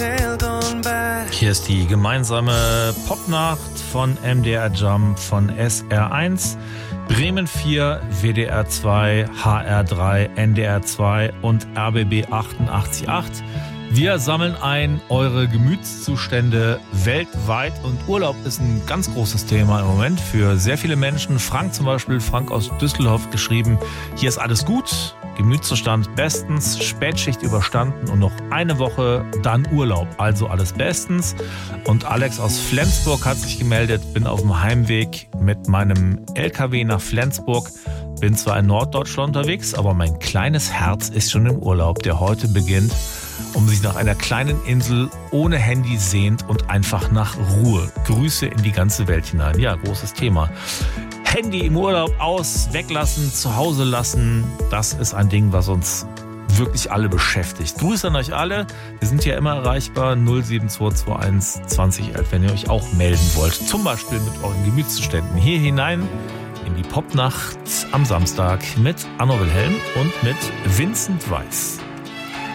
Hier ist die gemeinsame Popnacht von MDR Jump, von SR1, Bremen 4, WDR 2, HR 3, NDR 2 und RBB 88.8. Wir sammeln ein eure Gemütszustände weltweit und Urlaub ist ein ganz großes Thema im Moment für sehr viele Menschen. Frank zum Beispiel, Frank aus Düsseldorf geschrieben, hier ist alles gut, Gemütszustand bestens, Spätschicht überstanden und noch eine Woche, dann Urlaub, also alles bestens. Und Alex aus Flensburg hat sich gemeldet, bin auf dem Heimweg mit meinem LKW nach Flensburg, bin zwar in Norddeutschland unterwegs, aber mein kleines Herz ist schon im Urlaub, der heute beginnt, um sich nach einer kleinen Insel ohne Handy sehnt und einfach nach Ruhe. Grüße in die ganze Welt hinein. Ja, großes Thema. Handy im Urlaub aus, weglassen, zu Hause lassen, das ist ein Ding, was uns wirklich alle beschäftigt. Grüße an euch alle. Wir sind ja immer erreichbar 07221 2011, wenn ihr euch auch melden wollt. Zum Beispiel mit euren Gemütszuständen hier hinein in die Popnacht am Samstag mit Anno Wilhelm und mit Vincent Weiss.